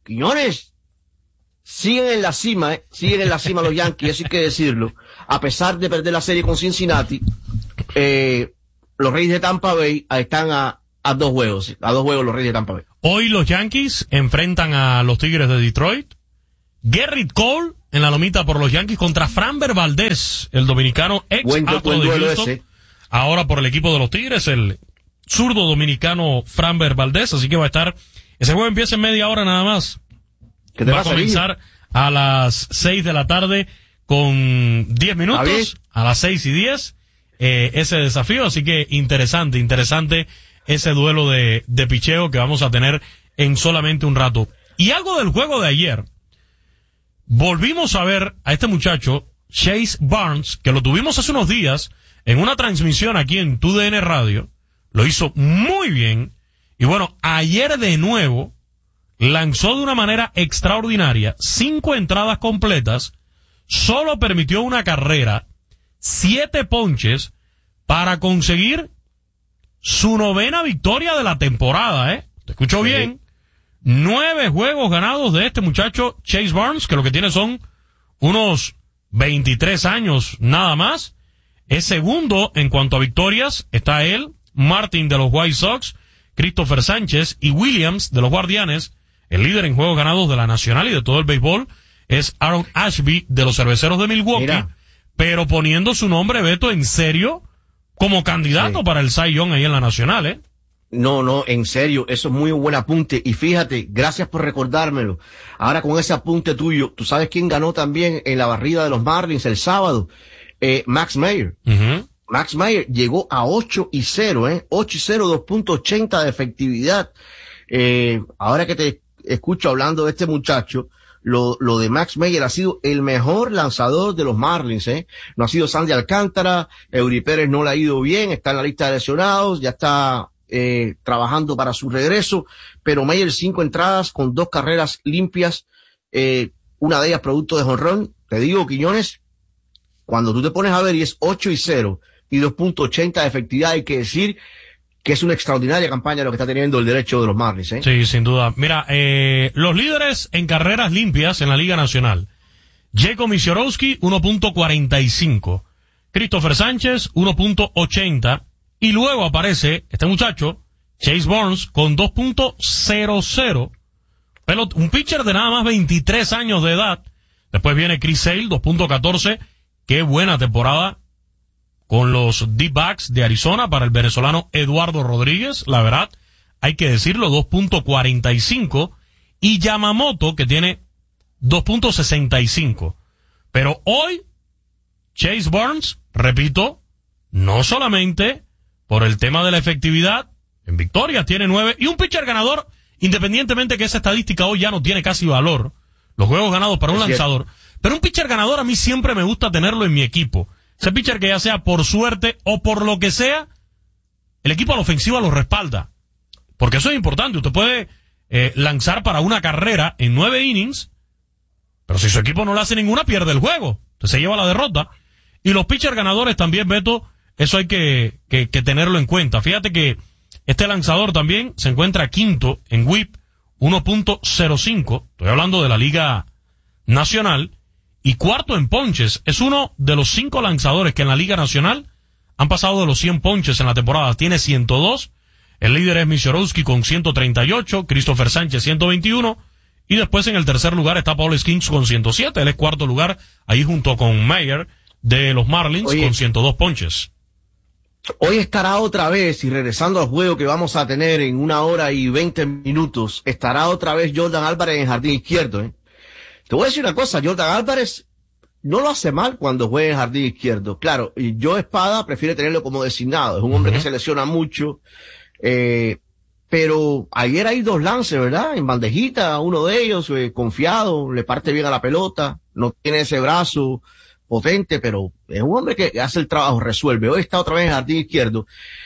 Quiñones, siguen en la cima, ¿eh? Siguen en la cima los Yankees, eso hay que decirlo. A pesar de perder la serie con Cincinnati, eh, los Reyes de Tampa Bay están a, a dos juegos, a dos juegos los Reyes de Tampa Bay. Hoy los Yankees enfrentan a los Tigres de Detroit. Gerrit Cole en la lomita por los Yankees contra Framber Valdez, el dominicano ex Buen, astro buen de duelo Houston. ese. Ahora por el equipo de los Tigres, el zurdo dominicano Framber Valdez, así que va a estar, ese juego empieza en media hora nada más. ¿Qué te va a pasa, comenzar niño? a las seis de la tarde con diez minutos, a las seis y diez, eh, ese desafío, así que interesante, interesante ese duelo de, de picheo que vamos a tener en solamente un rato. Y algo del juego de ayer, volvimos a ver a este muchacho, Chase Barnes, que lo tuvimos hace unos días en una transmisión aquí en Tu D N Radio, lo hizo muy bien, y bueno, ayer de nuevo lanzó de una manera extraordinaria, cinco entradas completas, solo permitió una carrera, siete ponches, para conseguir su novena victoria de la temporada, ¿eh? ¿Te escucho Sí. bien? Nueve juegos ganados de este muchacho Chase Barnes, que lo que tiene son unos veintitrés años nada más. Es segundo en cuanto a victorias, está él, Martin de los White Sox, Christopher Sánchez y Williams de los Guardianes. El líder en juegos ganados de la Nacional y de todo el béisbol es Aaron Ashby de los Cerveceros de Milwaukee, Mira. pero poniendo su nombre, Beto, en serio como candidato Sí. para el Cy Young ahí en la Nacional, ¿eh? No, no, en serio, eso es muy buen apunte. Y fíjate, gracias por recordármelo. Ahora con ese apunte tuyo, ¿tú sabes quién ganó también en la barrida de los Marlins el sábado? Eh, Max Meyer. Uh-huh. Max Meyer llegó a ocho y cero, ¿eh? ocho y cero, dos punto ochenta de efectividad. Eh, ahora que te escucho hablando de este muchacho, lo, lo de Max Meyer ha sido el mejor lanzador de los Marlins, ¿eh? No ha sido Sandy Alcántara, Eury Pérez no le ha ido bien, está en la lista de lesionados, ya está eh, trabajando para su regreso, pero Meyer cinco entradas con dos carreras limpias, eh, una de ellas producto de jonrón. Te digo, Quiñones, cuando tú te pones a ver y es ocho y cero y dos punto ochenta de efectividad, hay que decir que es una extraordinaria campaña lo que está teniendo el derecho de los Marlins, ¿eh? Sí, sin duda. Mira, eh, los líderes en carreras limpias en la Liga Nacional. Jacob Misiorowski, uno punto cuarenta y cinco. Christopher Sánchez, uno punto ochenta. Y luego aparece este muchacho, Chase Barnes, con dos punto cero cero. Pelot- un pitcher de nada más veintitrés años de edad. Después viene Chris Sale, dos punto catorce. Qué buena temporada con los D-backs de Arizona para el venezolano Eduardo Rodríguez, la verdad, hay que decirlo, dos punto cuarenta y cinco, y Yamamoto, que tiene dos punto sesenta y cinco. Pero hoy, Chase Barnes, repito, no solamente por el tema de la efectividad, en victorias tiene nueve, y un pitcher ganador, independientemente que esa estadística hoy ya no tiene casi valor, los juegos ganados para un Es cierto. lanzador, pero un pitcher ganador a mí siempre me gusta tenerlo en mi equipo. Ese pitcher que ya sea por suerte o por lo que sea, el equipo a la ofensiva lo respalda. Porque eso es importante. Usted puede eh, lanzar para una carrera en nueve innings, pero si su equipo no le hace ninguna, pierde el juego. Entonces se lleva la derrota. Y los pitchers ganadores también, Beto, eso hay que, que, que tenerlo en cuenta. Fíjate que este lanzador también se encuentra quinto en whip, uno punto cero cinco. Estoy hablando de la Liga Nacional. Y cuarto en ponches. Es uno de los cinco lanzadores que en la Liga Nacional han pasado de los cien ponches en la temporada. Tiene ciento dos. El líder es Misiorowski con ciento treinta y ocho. Christopher Sánchez ciento veintiuno. Y después en el tercer lugar está Paul Skeens con ciento siete. Él es cuarto lugar ahí junto con Meyer de los Marlins. Oye, con ciento dos ponches. Hoy estará otra vez, y regresando al juego que vamos a tener en una hora y veinte minutos, estará otra vez Jordan Álvarez en jardín izquierdo, ¿eh? Te voy a decir una cosa, Jordan Álvarez no lo hace mal cuando juega en jardín izquierdo. Claro, y Joe Espada prefiere tenerlo como designado. Es un hombre uh-huh. que se lesiona mucho. Eh, pero ayer hay dos lances, ¿verdad? En bandejita, uno de ellos, eh, confiado, le parte bien a la pelota, no tiene ese brazo potente, pero es un hombre que hace el trabajo, resuelve. Hoy está otra vez en jardín izquierdo.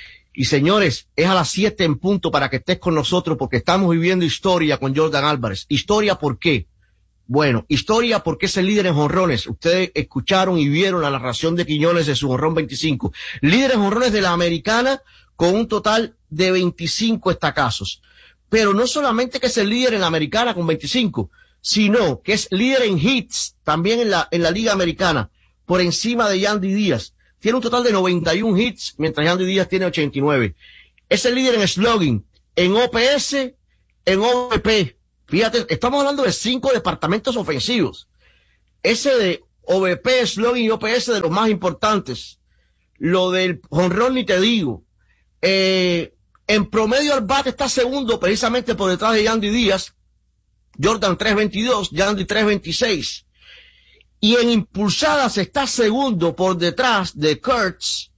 Y señores, es a las siete en punto para que estés con nosotros porque estamos viviendo historia con Jordan Álvarez. ¿Historia por qué? Bueno, historia porque es el líder en jonrones. Ustedes escucharon y vieron la narración de Quiñones de su jonrón veinticinco. Líder en jonrones de la americana con un total de veinticinco estacazos. pero no solamente que es el líder en la americana con veinticinco, sino que es líder en hits también en la, en la liga americana, por encima de Yandy Díaz. Tiene un total de noventa y uno hits, mientras Yandy Díaz tiene ochenta y nueve. Es el líder en slugging, en O P S, en O V P. Fíjate, estamos hablando de cinco departamentos ofensivos. Ese de O V P, slugging y O P S de los más importantes. Lo del jonrón ni te digo. Eh, en promedio al bate está segundo precisamente por detrás de Yandy Díaz. Jordan tres veintidós, Yandy tres veintiséis. Y en impulsadas está segundo por detrás de Kurtz,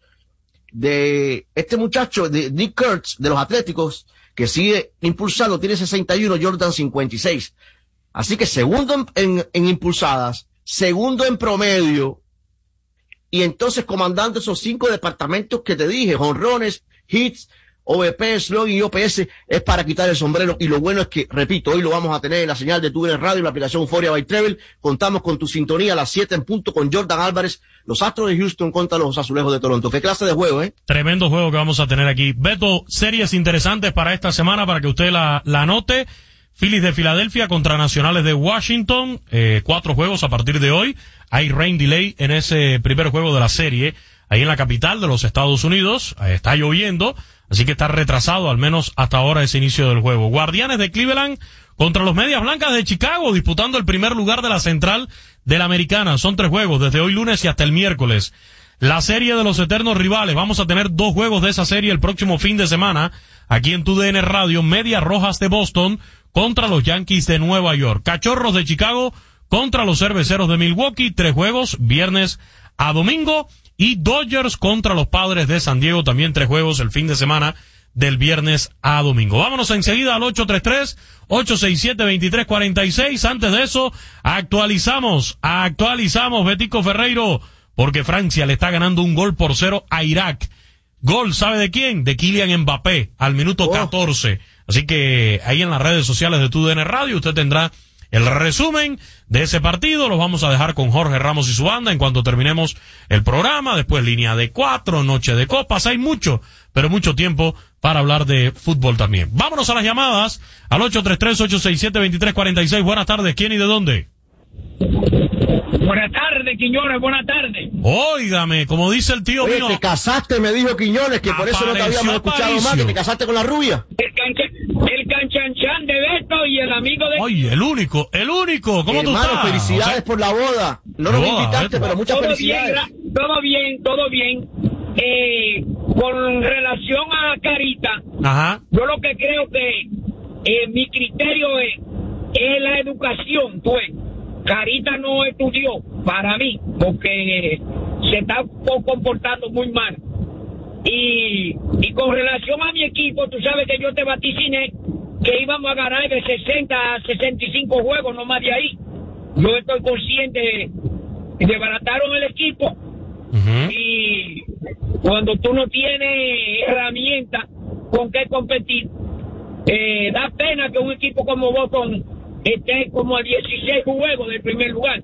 de este muchacho, de Nick Kurtz, de los Atléticos, que sigue impulsando, tiene sesenta y uno, Jordan cincuenta y seis. Así que segundo en, en, en impulsadas, segundo en promedio, y entonces comandando esos cinco departamentos que te dije, jonrones, hits, O V P, slugging y O P S, es para quitar el sombrero. Y lo bueno es que, repito, hoy lo vamos a tener en la señal de TUDN Radio, en la aplicación Euphoria by Treble. Contamos con tu sintonía a las siete en punto con Jordan Álvarez, los Astros de Houston contra los Azulejos de Toronto. ¿Qué clase de juego, eh? Tremendo juego que vamos a tener aquí. Beto, series interesantes para esta semana para que usted la, la anote. Phillies de Filadelfia contra Nacionales de Washington, eh, cuatro juegos a partir de hoy. Hay rain delay en ese primer juego de la serie, ahí en la capital de los Estados Unidos. Eh, está lloviendo, así que está retrasado al menos hasta ahora ese inicio del juego. Guardianes de Cleveland contra los Medias Blancas de Chicago, disputando el primer lugar de la central de la Americana. Son tres juegos, desde hoy lunes y hasta el miércoles. La serie de los eternos rivales, vamos a tener dos juegos de esa serie el próximo fin de semana, aquí en TUDN Radio. Medias Rojas de Boston contra los Yankees de Nueva York. Cachorros de Chicago contra los Cerveceros de Milwaukee, tres juegos, viernes a domingo. Y Dodgers contra los Padres de San Diego, también tres juegos el fin de semana del viernes a domingo. Vámonos enseguida al ocho tres tres, ocho seis siete, dos tres cuatro seis. Antes de eso, actualizamos, actualizamos, Betico Ferreiro, porque Francia le está ganando un gol por cero a Irak. Gol, ¿sabe de quién? De Kylian Mbappé, al minuto catorce. Así que ahí en las redes sociales de TUDN Radio usted tendrá el resumen de ese partido. Los vamos a dejar con Jorge Ramos y su banda en cuanto terminemos el programa. Después línea de cuatro, noche de copas. Hay mucho, pero mucho tiempo para hablar de fútbol también. Vámonos a las llamadas al ocho tres tres, ocho seis siete, dos tres cuatro seis. Buenas tardes. ¿Quién y de dónde? Buenas tardes, Quiñones, buenas tardes. Óigame, como dice el tío Oye, mío. te casaste, me dijo Quiñones, que por eso no te habíamos escuchado más, que te casaste con la rubia. El, cancha, el canchanchan de Beto y el amigo de... Oye, el único, el único, ¿cómo Hermano, tú estás? felicidades, o sea, por la boda. No nos boda, invitaste, Beto. pero muchas todo felicidades. Bien, todo bien, todo bien. Eh, con relación a Carita, Ajá. yo lo que creo que eh, mi criterio es, es la educación, pues. Carita no estudió, para mí, porque se está comportando muy mal. Y, y con relación a mi equipo, tú sabes que yo te vaticiné que íbamos a ganar de sesenta a sesenta y cinco juegos, no más de ahí. Yo estoy consciente de que desbarataron el equipo. Uh-huh. Y cuando tú no tienes herramientas con qué competir, eh, da pena que un equipo como Boston esté como a dieciséis juegos del primer lugar.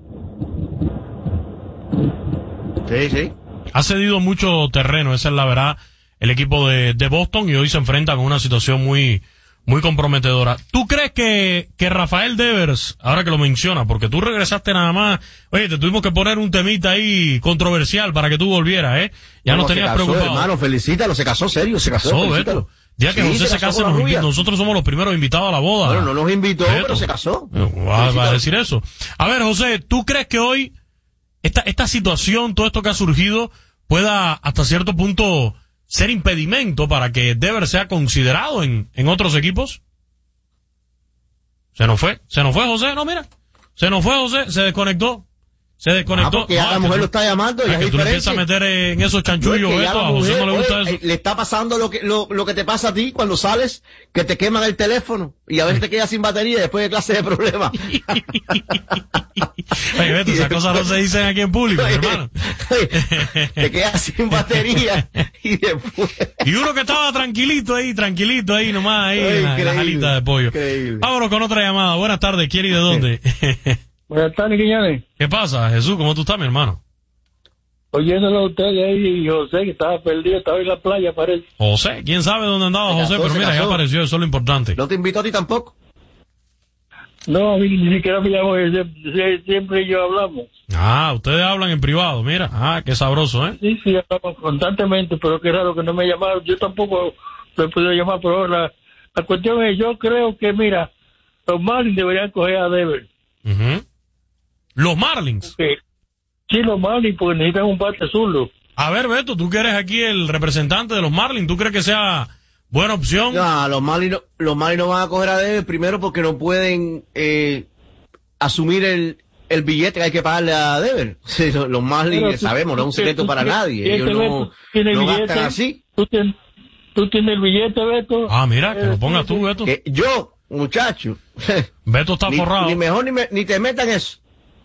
Sí, sí. Ha cedido mucho terreno, esa es la verdad, el equipo de, de Boston, y hoy se enfrenta con una situación muy muy comprometedora. ¿Tú crees que, que Rafael Devers, ahora que lo menciona, porque tú regresaste nada más, oye, te tuvimos que poner un temita ahí controversial para que tú volvieras, ¿eh? Ya no, nos tenías se casó, preocupado. Hermano, felicítalo, se casó serio, se casó, casó Beto. Ya que sí, José se, se case, nos invita, nosotros somos los primeros invitados a la boda. Bueno, no nos invitó, Beto, pero se casó. Va, va a decir eso. A ver, José, ¿tú crees que hoy esta, esta situación, todo esto que ha surgido, pueda hasta cierto punto ser impedimento para que Devers sea considerado en, en otros equipos? Se nos fue, se nos fue José, no, mira, se nos fue José, se desconectó. Se desconectó. Ah, porque ya no, la mujer tú, lo está llamando. Ya es que tú le empiezas a meter en esos chanchullos, no, es Beto, a José mujer, no le gusta oye, eso. Le está pasando lo que, lo, lo que te pasa a ti cuando sales, que te queman el teléfono y a veces te quedas sin batería y después de clase de problemas. Oye, Beto, esas cosas no se dicen aquí en público, oye, hermano. Oye, te quedas sin batería y después... Y uno que estaba tranquilito ahí, tranquilito ahí nomás, ahí, oye, en, la, en la jalita de pollo. Increíble. Vámonos con otra llamada. Buenas tardes, ¿quién y de dónde? Buenas tardes, Quiñones. ¿Qué pasa, Jesús? ¿Cómo tú estás, mi hermano? oyéndolo a ustedes ahí, y José, que estaba perdido, estaba en la playa, parece. José, quién sabe dónde andaba José, pero mira, ya apareció, eso es lo importante. ¿No te invitó a ti tampoco? No, a mí ni siquiera me llamó, siempre, siempre y yo hablamos. Ah, ustedes hablan en privado, mira. Ah, qué sabroso, ¿eh? Sí, sí, hablamos constantemente, pero qué raro que no me llamaron. Yo tampoco lo he podido llamar, pero la, la cuestión es, yo creo que, mira, los Marlins deberían coger a Devers. Uh-huh. ¿Los Marlins? Porque, sí, los Marlins, porque necesitan un bate zurdo. A ver, Beto, tú que eres aquí el representante de los Marlins, ¿tú crees que sea buena opción? No, los Marlins no, los Marlins no van a coger a Devers, primero porque no pueden eh, asumir el, el billete que hay que pagarle a Devers. Sí, los Marlins, tú, sabemos, no es un secreto para nadie. Ellos no, no gastan así. ¿Tú tienes, ¿Tú tienes el billete, Beto? Ah, mira, que lo pongas tú, Beto. Eh, yo, muchacho. Beto está ni, forrado. Ni mejor ni, me, ni te metan eso.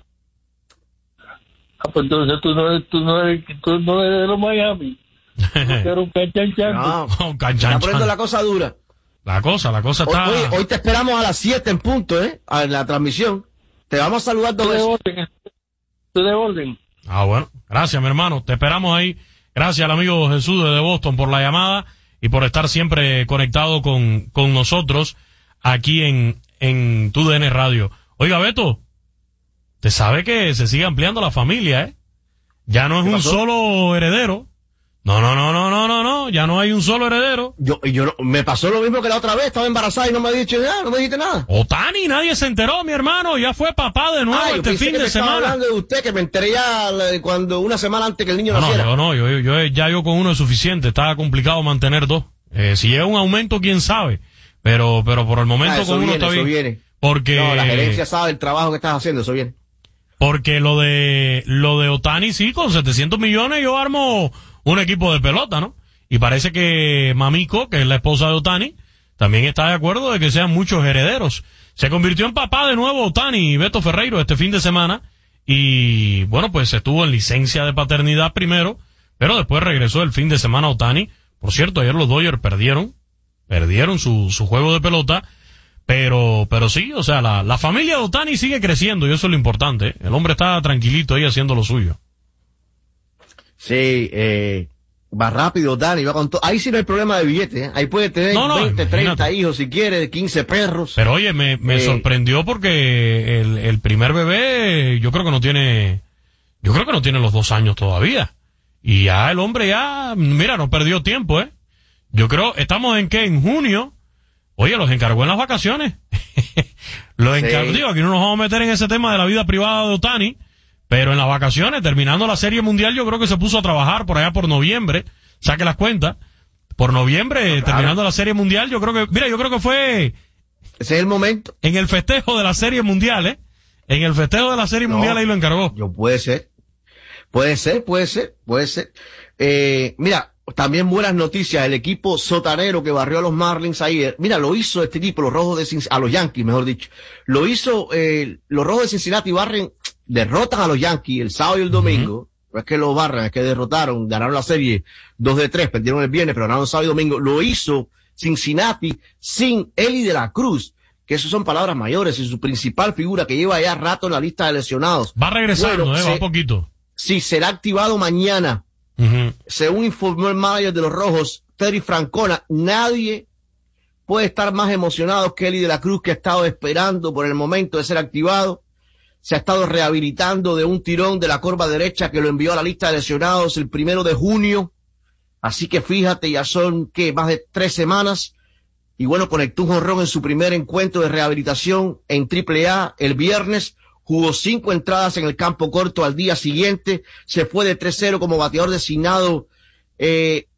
Ah, pues entonces tú no eres, tú no eres, tú no eres de los Miami. Tú un canchanchan. No, un canchan está poniendo la cosa dura. La cosa, la cosa está... Hoy, hoy, hoy te esperamos a las siete en punto, ¿eh? A la transmisión. Te vamos a saludar dos veces. Tú de orden. Ah, bueno. Gracias, mi hermano. Te esperamos ahí. Gracias al amigo Jesús de Boston por la llamada y por estar siempre conectado con, con nosotros aquí en, en tu D N Radio. Oiga, Beto, te sabe que se sigue ampliando la familia, ¿eh? Ya no es un solo heredero. No, no, no, no, no, no, no, ya no hay un solo heredero. Yo, yo no, me pasó lo mismo que la otra vez, estaba embarazada y no me dicho nada, no me dijiste nada. Otani, nadie se enteró, mi hermano, ya fue papá de nuevo. Ah, este fin que de me semana. Estaba hablando de usted, que me enteré ya cuando una semana antes que el niño no, naciera. No, no, yo, yo, yo, ya yo con uno es suficiente, estaba complicado mantener dos. Eh, si llega un aumento, quién sabe, pero, pero por el momento ah, con uno viene, está bien. Eso viene. Porque... No, la gerencia sabe el trabajo que estás haciendo, eso viene. Porque lo de, lo de Otani, sí, con setecientos millones yo armo un equipo de pelota, ¿no? Y parece que Mamiko, que es la esposa de Otani, también está de acuerdo de que sean muchos herederos. Se convirtió en papá de nuevo Otani y Beto Ferreiro este fin de semana. Y bueno, pues estuvo en licencia de paternidad primero, pero después regresó el fin de semana Otani. Por cierto, ayer los Dodgers perdieron, perdieron su, su juego de pelota. Pero, pero sí, o sea, la, la familia de Otani sigue creciendo y eso es lo importante. El hombre está tranquilito ahí haciendo lo suyo. Sí, eh, va rápido Otani, va con todo. Ahí sí no hay problema de billetes, ¿eh? Ahí puede tener no, no, veinte, imagínate. treinta hijos si quiere, quince perros. Pero oye, me, me eh, sorprendió porque el, el primer bebé, yo creo que no tiene, yo creo que no tiene los dos años todavía. Y ya el hombre ya, mira, no perdió tiempo, ¿eh? Yo creo, estamos en qué, en junio. Oye, los encargó en las vacaciones. los encargó, sí. Digo, aquí no nos vamos a meter en ese tema de la vida privada de Otani, pero en las vacaciones, terminando la Serie Mundial, yo creo que se puso a trabajar por allá por noviembre, saque las cuentas, por noviembre, no, claro. Terminando la Serie Mundial, yo creo que, mira, yo creo que fue... Ese es el momento. En el festejo de la Serie Mundial, ¿eh? En el festejo de la Serie no, Mundial ahí lo encargó. Yo puede ser. Puede ser, puede ser, puede ser. Eh, mira... También buenas noticias, el equipo sotanero que barrió a los Marlins ayer, mira, lo hizo este equipo, los Rojos de Cincinnati, a los Yankees, mejor dicho, lo hizo, eh, los Rojos de Cincinnati barren, derrotan a los Yankees el sábado y el domingo, uh-huh. No es que lo barran, es que derrotaron, ganaron la serie dos de tres, perdieron el viernes, pero ganaron el sábado y domingo, lo hizo Cincinnati sin Eli de la Cruz, que eso son palabras mayores, y su principal figura que lleva ya rato en la lista de lesionados. Va regresando, bueno, eh, se, va poquito. Sí, será activado mañana. Uh-huh. Según informó el manager de los Rojos, Terry Francona, nadie puede estar más emocionado que Eli de la Cruz, que ha estado esperando por el momento de ser activado. Se ha estado rehabilitando de un tirón de la corva derecha que lo envió a la lista de lesionados el primero de junio. Así que fíjate, ya son que más de tres semanas. Y bueno, conectó un jonrón en su primer encuentro de rehabilitación en triple A el viernes. Jugó cinco entradas en el campo corto al día siguiente, se fue de tres cero como bateador designado, eh,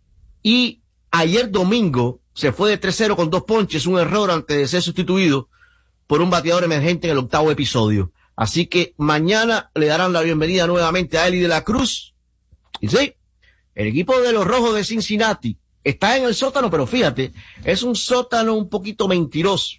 y ayer domingo se fue de tres cero con dos ponches, un error antes de ser sustituido por un bateador emergente en el octavo episodio. Así que mañana le darán la bienvenida nuevamente a Eli de la Cruz. Y sí, el equipo de los Rojos de Cincinnati está en el sótano, pero fíjate, es un sótano un poquito mentiroso.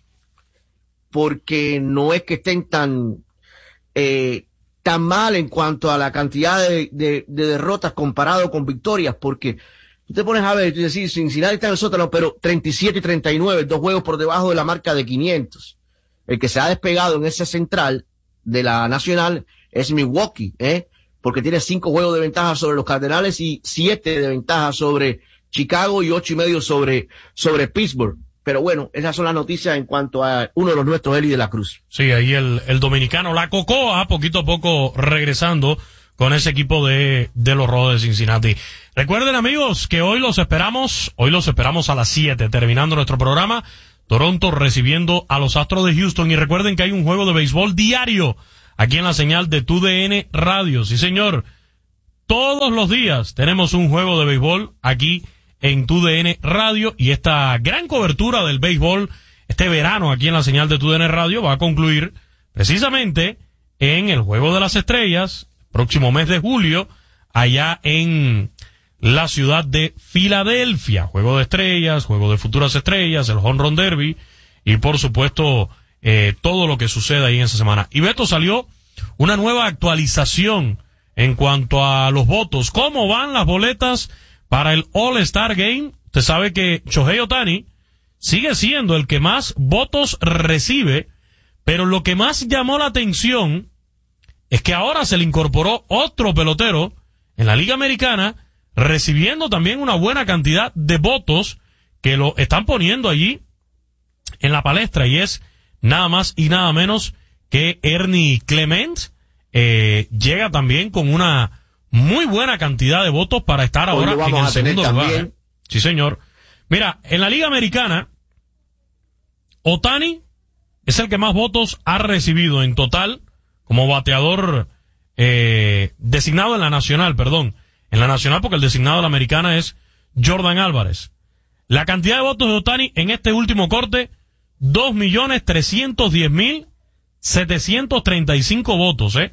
Porque no es que estén tan, eh, tan mal en cuanto a la cantidad de, de, de derrotas comparado con victorias, porque tú te pones a ver, tú decís, Cincinnati está en el sótano, pero treinta y siete y treinta y nueve, dos juegos por debajo de la marca de quinientos. El que se ha despegado en ese central de la nacional es Milwaukee, ¿eh? porque tiene cinco juegos de ventaja sobre los Cardenales y siete de ventaja sobre Chicago y ocho y medio sobre, sobre Pittsburgh. Pero bueno, esas son las noticias en cuanto a uno de los nuestros, Eli de la Cruz. Sí, ahí el, el dominicano, la Cocoa, poquito a poco regresando con ese equipo de, de los Rojos de Cincinnati. Recuerden, amigos, que hoy los esperamos, hoy los esperamos a las siete, terminando nuestro programa. Toronto recibiendo a los Astros de Houston. Y recuerden que hay un juego de béisbol diario aquí en la señal de T U D N Radio. Sí, señor. Todos los días tenemos un juego de béisbol aquí en T U D N Radio. Y esta gran cobertura del béisbol este verano aquí en la señal de T U D N Radio va a concluir precisamente en el Juego de las Estrellas, próximo mes de julio, allá en la ciudad de Filadelfia. Juego de estrellas, juego de futuras estrellas, el Home Run Derby y por supuesto eh, todo lo que suceda ahí en esa semana. Y Beto, salió una nueva actualización en cuanto a los votos. ¿Cómo van las boletas para el All-Star Game? Usted sabe que Shohei Ohtani sigue siendo el que más votos recibe, pero lo que más llamó la atención es que ahora se le incorporó otro pelotero en la Liga Americana, recibiendo también una buena cantidad de votos que lo están poniendo allí en la palestra, y es nada más y nada menos que Ernie Clement. Eh, llega también con una muy buena cantidad de votos para estar ahora en el segundo lugar. ¿eh? Sí, señor. Mira, en la Liga Americana, Ohtani es el que más votos ha recibido en total como bateador eh, designado en la Nacional, perdón. En la Nacional, porque el designado de la Americana es Jordan Álvarez. La cantidad de votos de Ohtani en este último corte, dos millones trescientos diez mil setecientos treinta y cinco votos, ¿eh?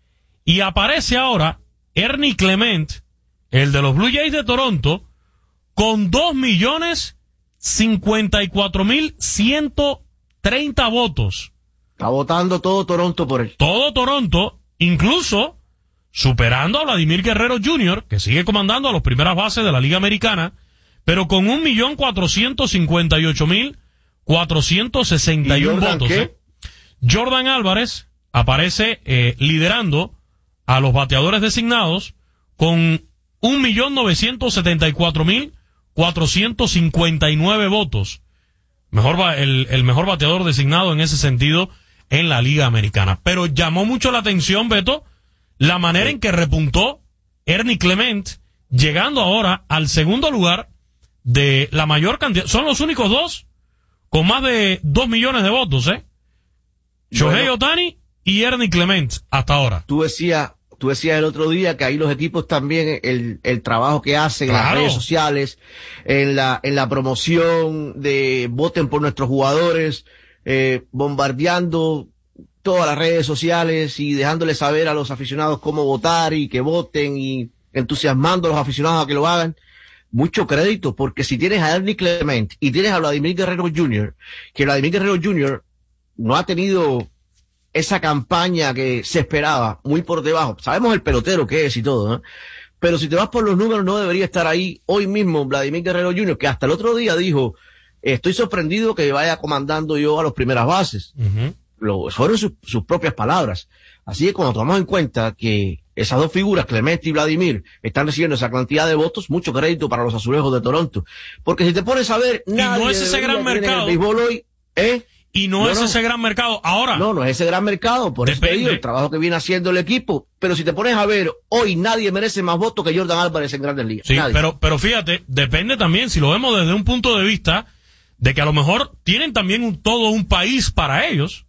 Y aparece ahora Ernie Clement, el de los Blue Jays de Toronto, con dos millones cincuenta y cuatro mil ciento treinta votos. Está votando todo Toronto por él. Todo Toronto, incluso superando a Vladimir Guerrero junior, que sigue comandando a las primeras bases de la Liga Americana, pero con un millón cuatrocientos cincuenta y ocho mil cuatrocientos sesenta y uno votos. ¿eh? Jordan Álvarez aparece eh, liderando a los bateadores designados con un millón novecientos setenta y cuatro mil cuatrocientos cincuenta y nueve votos. Mejor va, el, el mejor bateador designado en ese sentido en la Liga Americana. Pero llamó mucho la atención, Beto, la manera en que repuntó Ernie Clement, llegando ahora al segundo lugar de la mayor cantidad. Son los únicos dos con más de dos millones de votos, ¿eh? Shohei bueno, Ohtani y Ernie Clement hasta ahora. Tú decías, tú decías el otro día que ahí los equipos también, el, el trabajo que hacen claro. en las redes sociales, en la, en la promoción de voten por nuestros jugadores, eh, bombardeando todas las redes sociales y dejándoles saber a los aficionados cómo votar y que voten y entusiasmando a los aficionados a que lo hagan. Mucho crédito, porque si tienes a Ernie Clement y tienes a Vladimir Guerrero junior, que Vladimir Guerrero junior no ha tenido esa campaña que se esperaba, muy por debajo. Sabemos el pelotero que es y todo, ¿no? Pero si te vas por los números, no debería estar ahí hoy mismo Vladimir Guerrero junior, que hasta el otro día dijo, estoy sorprendido que vaya comandando yo a las primeras bases. Uh-huh. Lo, fueron sus, sus propias palabras. Así que cuando tomamos en cuenta que esas dos figuras, Clemente y Vladimir, están recibiendo esa cantidad de votos, mucho crédito para los azulejos de Toronto. Porque si te pones a ver, nadie y no es ese gran mercado. El béisbol hoy, ¿eh? Y no, no es no. ese gran mercado. Ahora. No, no es ese gran mercado. Por depende. Eso te digo, el trabajo que viene haciendo el equipo. Pero si te pones a ver, hoy nadie merece más votos que Jordan Álvarez en Grandes Ligas. Sí, nadie. pero, pero fíjate, depende también, si lo vemos desde un punto de vista, de que a lo mejor tienen también un, todo un país para ellos.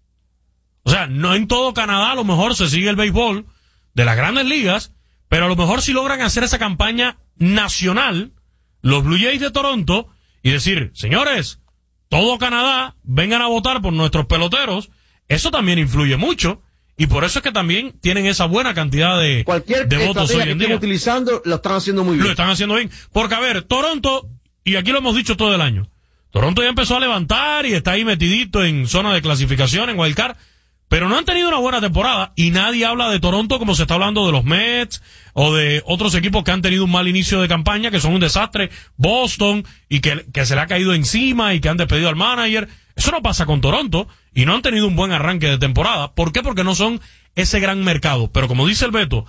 O sea, no en todo Canadá a lo mejor se sigue el béisbol de las Grandes Ligas, pero a lo mejor si logran hacer esa campaña nacional, los Blue Jays de Toronto, y decir, señores, todo Canadá, vengan a votar por nuestros peloteros, eso también influye mucho, y por eso es que también tienen esa buena cantidad de, Cualquier de votos hoy en que día. estén utilizando, lo están haciendo muy bien. Lo están haciendo bien. Porque, a ver, Toronto, y aquí lo hemos dicho todo el año, Toronto ya empezó a levantar y está ahí metidito en zona de clasificación, en wildcard, pero no han tenido una buena temporada y nadie habla de Toronto como se está hablando de los Mets o de otros equipos que han tenido un mal inicio de campaña, que son un desastre, Boston, y que, que se le ha caído encima y que han despedido al manager. Eso no pasa con Toronto y no han tenido un buen arranque de temporada. ¿Por qué? Porque no son ese gran mercado. Pero como dice el Beto,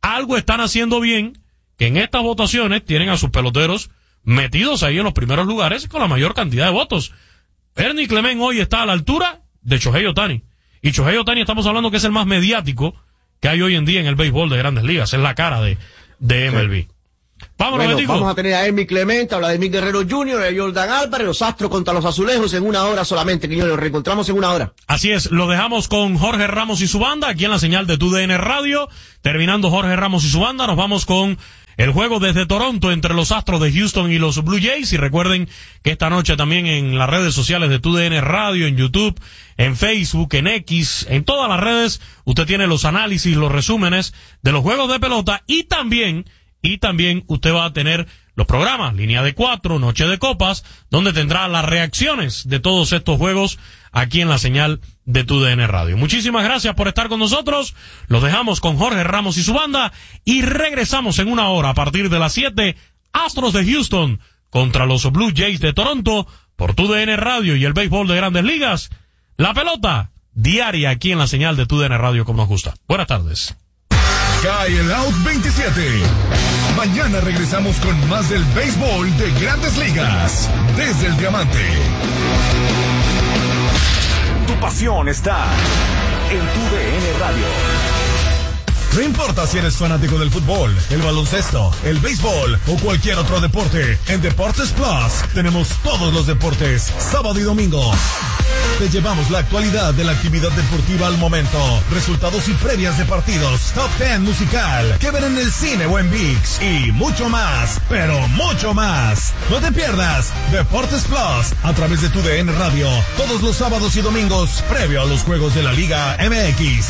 algo están haciendo bien, que en estas votaciones tienen a sus peloteros metidos ahí en los primeros lugares con la mayor cantidad de votos. Ernie Clement hoy está a la altura de Shohei Ohtani. Y Shohei Ohtani estamos hablando que es el más mediático que hay hoy en día en el béisbol de Grandes Ligas. Es la cara de, de M L B. Sí. Vámonos, bueno, Betico. Vamos a tener a Ernie Clement, a Vladimir Guerrero junior, a Jordan Álvarez, los Astros contra los Azulejos en una hora solamente, Quiñones. Nos reencontramos en una hora. Así es, lo dejamos con Jorge Ramos y su banda, aquí en la señal de T U D N Radio. Terminando Jorge Ramos y su banda, nos vamos con el juego desde Toronto entre los Astros de Houston y los Blue Jays. Y recuerden que esta noche también en las redes sociales de T U D N Radio, en YouTube, en Facebook, en X, en todas las redes, usted tiene los análisis, los resúmenes de los juegos de pelota y también, y también usted va a tener los programas, Línea de Cuatro, Noche de Copas, donde tendrá las reacciones de todos estos juegos aquí en la señal de T U D N Radio. Muchísimas gracias por estar con nosotros. Los dejamos con Jorge Ramos y su banda y regresamos en una hora a partir de las siete. Astros de Houston contra los Blue Jays de Toronto por T U D N Radio y el béisbol de Grandes Ligas. La pelota diaria aquí en la señal de T U D N Radio como nos gusta. Buenas tardes. Cae el Out veintisiete. Mañana regresamos con más del béisbol de Grandes Ligas desde el Diamante. Tu pasión está en Tu D N Radio. No importa si eres fanático del fútbol, el baloncesto, el béisbol o cualquier otro deporte, en Deportes Plus tenemos todos los deportes, sábado y domingo. Te llevamos la actualidad de la actividad deportiva al momento, resultados y previas de partidos, top ten musical, que ver en el cine o en ViX y mucho más, pero mucho más. No te pierdas Deportes Plus a través de Tu D N Radio, todos los sábados y domingos, previo a los juegos de la Liga M X.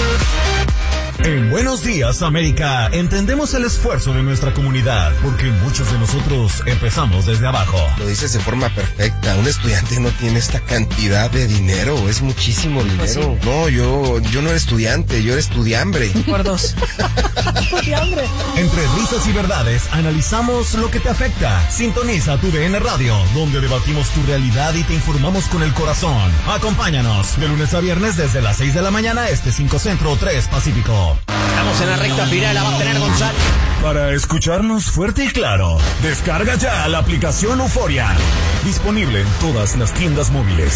En Buenos Días, América, entendemos el esfuerzo de nuestra comunidad, porque muchos de nosotros empezamos desde abajo. Lo dices de forma perfecta. Un estudiante no tiene esta cantidad de dinero, es muchísimo dinero. ¿Sí? No, yo yo no era estudiante, yo era estudiambre. Por dos. Estudiambre. Entre risas y verdades, analizamos lo que te afecta. Sintoniza Tu D N Radio, donde debatimos tu realidad y te informamos con el corazón. Acompáñanos de lunes a viernes desde las seis de la mañana, este cinco Centro, tres Pacífico. Estamos en la recta final, la va a tener González. Para escucharnos fuerte y claro, descarga ya la aplicación Euforia. Disponible en todas las tiendas móviles.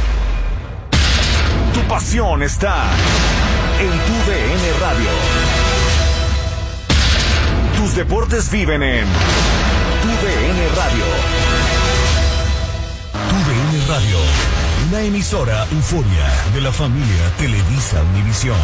Tu pasión está en Tu D N Radio. Tus deportes viven en Tu D N Radio. Tu D N Radio, una emisora Euforia de la familia Televisa Univisión.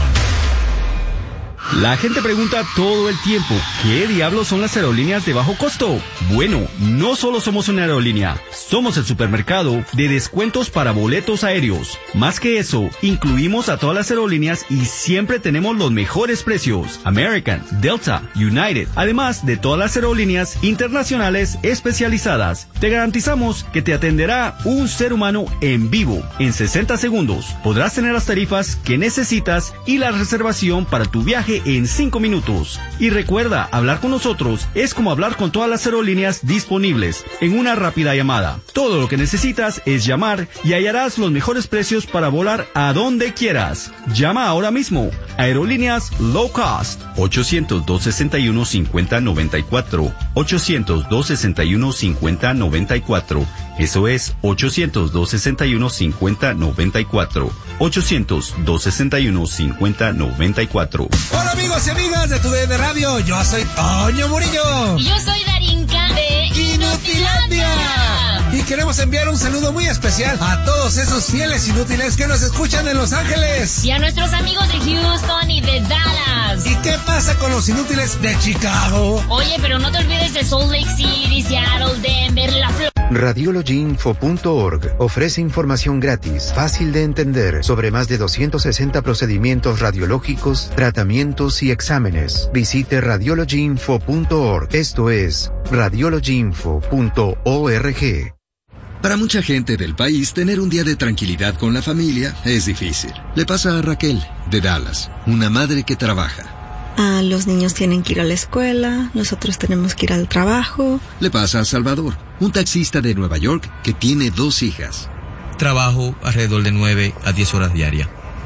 La gente pregunta todo el tiempo, ¿qué diablos son las aerolíneas de bajo costo? Bueno, no solo somos una aerolínea, somos el supermercado de descuentos para boletos aéreos. Más que eso, incluimos a todas las aerolíneas y siempre tenemos los mejores precios. American, Delta, United, además de todas las aerolíneas internacionales especializadas. Te garantizamos que te atenderá un ser humano en vivo. En sesenta segundos podrás tener las tarifas que necesitas y la reservación para tu viaje en cinco minutos. Y recuerda, hablar con nosotros es como hablar con todas las aerolíneas disponibles en una rápida llamada. Todo lo que necesitas es llamar y hallarás los mejores precios para volar a donde quieras. Llama ahora mismo. Aerolíneas Low Cost. ochocientos, dos sesenta y uno, cincuenta noventa y cuatro. ochocientos, dos sesenta y uno, cincuenta noventa y cuatro. Eso es ochocientos, dos sesenta y uno, cincuenta noventa y cuatro. ochocientos, dos sesenta y uno, cincuenta noventa y cuatro. Hola amigos y amigas de Tu D N Radio, yo soy Toño Murillo. Y yo soy Darinka de Inutilandia. Y queremos enviar un saludo muy especial a todos esos fieles inútiles que nos escuchan en Los Ángeles. Y a nuestros amigos de Houston y de Dallas. ¿Y qué pasa con los inútiles de Chicago? Oye, pero no te olvides de Salt Lake City, Seattle, Denver, La Florida. radiology info punto org ofrece información gratis, fácil de entender, sobre más de doscientos sesenta procedimientos radiológicos, tratamientos y exámenes. Visite radiology info punto org. Esto es radiology info punto org. Para mucha gente del país, tener un día de tranquilidad con la familia es difícil. Le pasa a Raquel, de Dallas, una madre que trabaja. Ah, los niños tienen que ir a la escuela, nosotros tenemos que ir al trabajo. Le pasa a Salvador, un taxista de Nueva York que tiene dos hijas. Trabajo alrededor de nueve a diez horas diarias.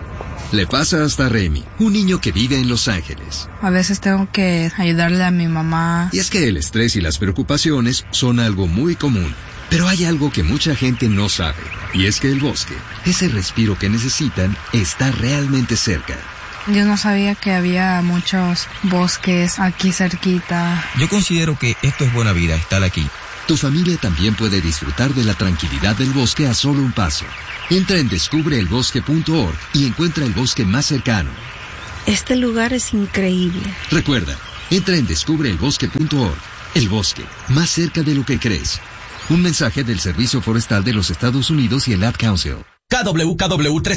Le pasa hasta a Remy, un niño que vive en Los Ángeles. A veces tengo que ayudarle a mi mamá. Y es que el estrés y las preocupaciones son algo muy común. Pero hay algo que mucha gente no sabe. Y es que el bosque, ese respiro que necesitan, está realmente cerca. Yo no sabía que había muchos bosques aquí cerquita. Yo considero que esto es buena vida, estar aquí. Tu familia también puede disfrutar de la tranquilidad del bosque a solo un paso. Entra en descubre el bosque punto org y encuentra el bosque más cercano. Este lugar es increíble. Recuerda, entra en descubre el bosque punto org. El bosque, más cerca de lo que crees. Un mensaje del Servicio Forestal de los Estados Unidos y el Ad Council. K W K W tres